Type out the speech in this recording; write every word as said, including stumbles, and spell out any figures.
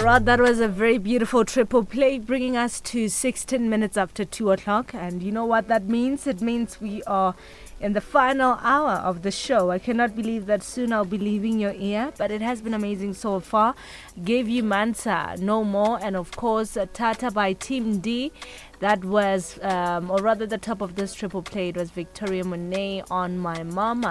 right, that was a very beautiful triple play, bringing us to sixteen minutes after two o'clock. And you know what that means? It means we are in the final hour of the show. I cannot believe that soon I'll be leaving your ear, but it has been amazing so far. Gave you Mansa, No More, and of course, uh, Tata by Team D. That was, um, or rather, the top of this triple play, it was Victoria Monet on My Mama.